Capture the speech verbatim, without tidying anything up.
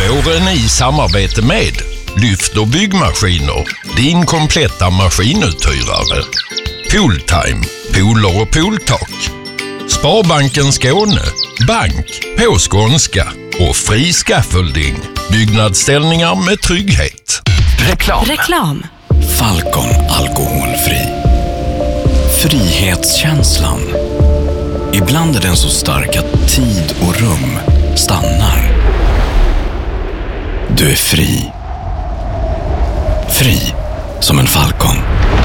Våren i samarbete med Lyft och byggmaskiner, din kompletta maskinuthyrare. Pooltime, pooler och pooltak. Sparbanken Skåne, bank på skånska. Och Fri Scaffolding, byggnadsställningar med trygghet. Reklam. Reklam. Falcon alkoholfri. Frihetskänslan. Ibland är den så stark att tid och rum stannar. Du är fri. Fri som en falcon.